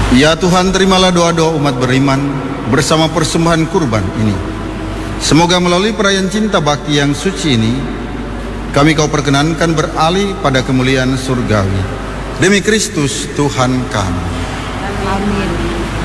Ya Tuhan, terimalah doa-doa umat beriman bersama persembahan kurban ini. Semoga melalui perayaan cinta bakti yang suci ini, kami Kau perkenankan beralih pada kemuliaan surgawi. Demi Kristus Tuhan kami. Amin.